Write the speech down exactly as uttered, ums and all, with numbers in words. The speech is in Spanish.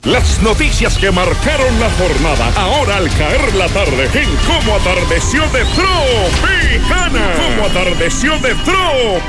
Las noticias que marcaron la jornada, ahora al caer la tarde, en Cómo Atardeció de Tropicana. Cómo Atardeció de Tropicana.